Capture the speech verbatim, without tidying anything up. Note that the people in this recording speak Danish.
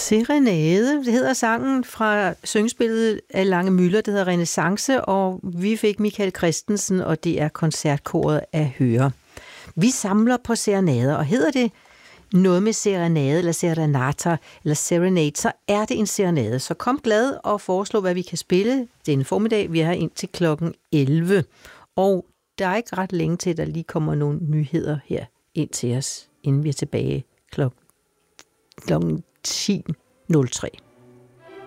Serenade, det hedder sangen fra syngspillet af Lange Müller, det hedder Renaissance, og vi fik Michael Christensen, og det er koncertkoret at høre. Vi samler på serenader, og hedder det noget med serenade, eller serenata, eller serenade, så er det en serenade. Så kom glad og foreslå, hvad vi kan spille denne formiddag. Vi er her indtil klokken elleve, og der er ikke ret længe til, at der lige kommer nogle nyheder her ind til os, inden vi er tilbage klokken ti nul tre.